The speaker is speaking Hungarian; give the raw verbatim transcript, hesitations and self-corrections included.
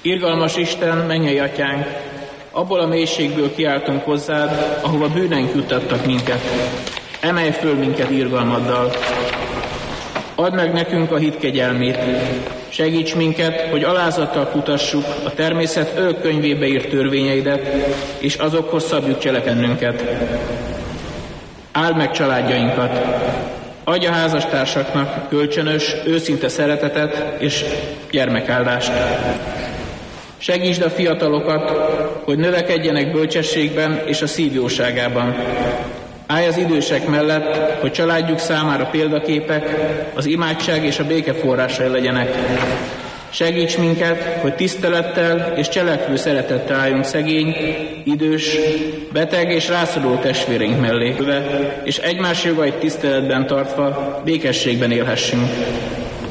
Irgalmas Isten, mennyei atyánk, abból a mélységből kiáltunk hozzád, ahova bűneink juttattak minket. Emelj föl minket irgalmaddal. Add meg nekünk a hit kegyelmét. Segíts minket, hogy alázattal kutassuk a természet örök könyvébe írt törvényeidet, és azokhoz szabjuk cselekednünket. Áld meg családjainkat. Adj a házastársaknak kölcsönös, őszinte szeretetet és gyermekáldást. Segítsd a fiatalokat, hogy növekedjenek bölcsességben és a szív jóságában. Állj az idősek mellett, hogy családjuk számára példaképek, az imádság és a béke forrásai legyenek. Segíts minket, hogy tisztelettel és cselekvő szeretettel álljunk szegény, idős, beteg és rászoruló testvéreink mellé, és egymás jogait tiszteletben tartva békességben élhessünk.